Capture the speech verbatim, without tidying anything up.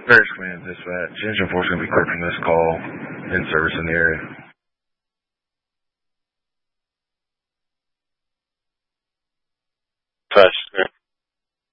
First Command Dispatch. Engine four is going to be clear from this call. In service in the area. Fast.